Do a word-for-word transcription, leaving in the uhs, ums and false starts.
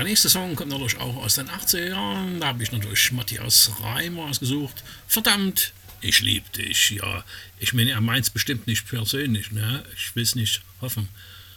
nächste Song kommt natürlich auch aus den achtziger Jahren. Da habe ich natürlich Matthias Reim ausgesucht. Verdammt, ich lieb dich. Ja, ich meine, er meint es bestimmt nicht persönlich, ne? Ich will es nicht hoffen.